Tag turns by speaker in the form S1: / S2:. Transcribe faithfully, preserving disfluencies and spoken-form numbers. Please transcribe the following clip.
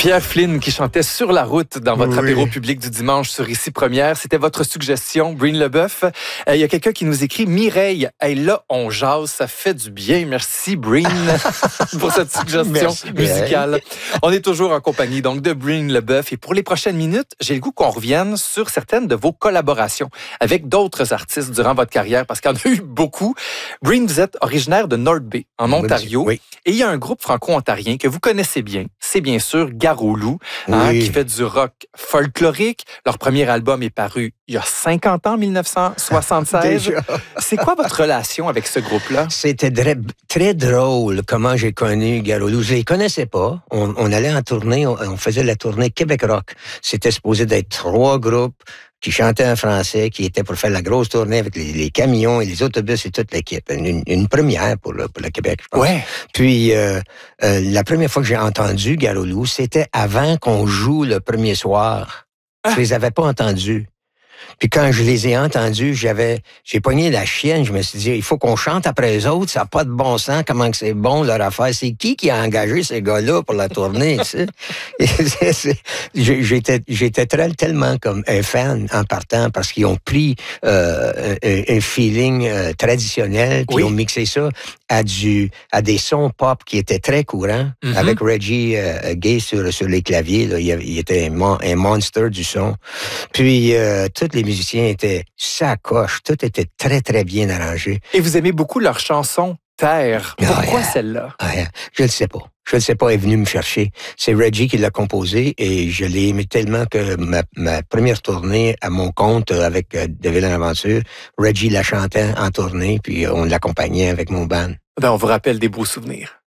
S1: Pierre Flynn qui chantait Sur la route dans votre
S2: Oui.
S1: apéro public du dimanche sur Ici Première. C'était votre suggestion, Breen Leboeuf. Il euh, y a quelqu'un qui nous écrit, Mireille, hey, là, on jase, ça fait du bien. Merci, Breen, pour cette suggestion
S2: Merci,
S1: musicale. On est toujours en compagnie donc de Breen Leboeuf. Et pour les prochaines minutes, j'ai le goût qu'on revienne sur certaines de vos collaborations avec d'autres artistes durant votre carrière, parce qu'il y en a eu beaucoup. Breen, vous êtes originaire de North Bay, en Ontario.
S2: Oui.
S1: Et il y a un groupe franco-ontarien que vous connaissez bien. C'est bien sûr Garou-Loup, hein,
S2: Oui.
S1: qui fait du rock folklorique. Leur premier album est paru il y a cinquante ans, dix-neuf cent soixante-seize.
S2: Déjà.
S1: C'est quoi votre relation avec ce groupe-là?
S2: C'était très, très drôle comment j'ai connu Garou-Loup. Je les connaissais pas. On, on allait en tournée, on, on faisait la tournée Québec Rock. C'était supposé d'être trois groupes qui chantaient en français, qui étaient pour faire la grosse tournée avec les, les camions et les autobus et toute l'équipe. Une, une première pour le, pour le Québec, je pense.
S1: Ouais.
S2: Puis, euh, euh, la première fois que j'ai entendu Garou-Loup, c'était avant qu'on joue le premier soir.
S1: Ah.
S2: Je les avais pas entendus. Puis quand je les ai entendus, j'avais, j'ai pogné la chienne. Je me suis dit, il faut qu'on chante après eux autres. Ça n'a pas de bon sens. Comment que c'est bon leur affaire. C'est qui qui a engagé ces gars-là pour la tournée, tu sais? Et c'est- c'est- J'étais, j'étais très, tellement comme un fan en partant parce qu'ils ont pris euh, un, un feeling euh, traditionnel puis
S1: Oui.
S2: ils ont mixé ça à du, à des sons pop qui étaient très courants.
S1: Mhm.
S2: Avec Reggie euh, Gay sur, sur les claviers, là, il, y avait- il était un, mon- un monster du son. Puis euh, tous les musiciens étaient sacoches, tout était très très bien arrangé.
S1: Et vous aimez beaucoup leur chanson Terre.
S2: Ah,
S1: Pourquoi
S2: yeah.
S1: celle-là?
S2: Ah, je ne sais pas. Je ne sais pas, elle est venue me chercher. C'est Reggie qui l'a composé et je l'ai aimé tellement que ma, ma première tournée à mon compte euh, avec euh, De Villain Aventure, Reggie la chantait en tournée puis on l'accompagnait avec mon band.
S1: Ben, on vous rappelle des beaux souvenirs.